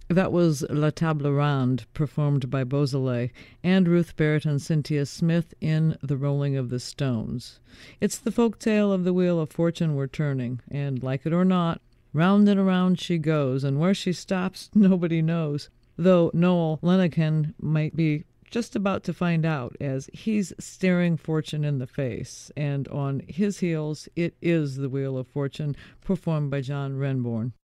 That was La Table Ronde, performed by Beausoleil, and Ruth Barrett and Cynthia Smith in The Rolling of the Stones. It's the folk tale of the wheel of fortune we're turning, and like it or not, round and around she goes, and where she stops nobody knows, though Noel Lennigan might be just about to find out as he's staring fortune in the face, and on his heels it is the Wheel of Fortune, performed by John Renbourn.